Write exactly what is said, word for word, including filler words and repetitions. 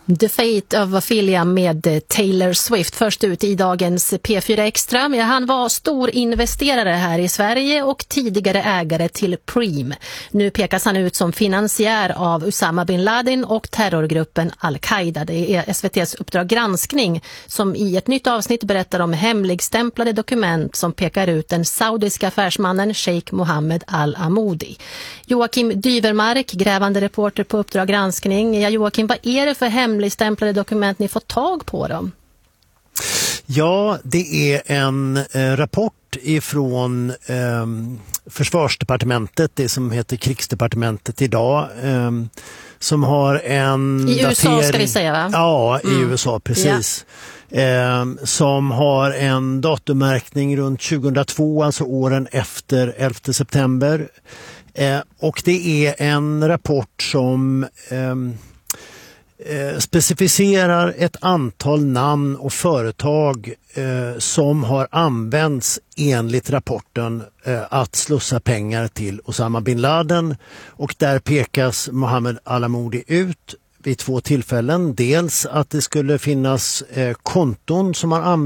The Fate of Ophelia med Taylor Swift först ut i dagens P fyra Extra. Han var stor investerare här i Sverige och tidigare ägare till Preem. Nu pekas han ut som finansiär av Osama bin Laden och terrorgruppen Al-Qaida. Det är S V T:s Uppdrag granskning som i ett nytt avsnitt berättar om hemligstämplade dokument som pekar ut den saudiska affärsmannen Sheikh Mohammed Al-Amoudi. Joakim Dyvermark, grävande reporter på Uppdrag granskning. Ja, Joakim, vad är det för hemligstämplade dokument ni fått tag på dem? Ja, det är en eh, rapport ifrån eh, Försvarsdepartementet, det som heter Krigsdepartementet idag, eh, som har en I U S A datering, ska vi säga, va? Ja, i mm. U S A, precis. Ja. Eh, som har en datummärkning runt tjugohundratvå, alltså åren efter elfte september. Eh, och det är en rapport som eh, Eh, specificerar ett antal namn och företag eh, som har använts enligt rapporten eh, att slussa pengar till Osama bin Laden, och där pekas Mohammed Al-Amoudi ut vid två tillfällen. Dels att det skulle finnas eh, konton som har använts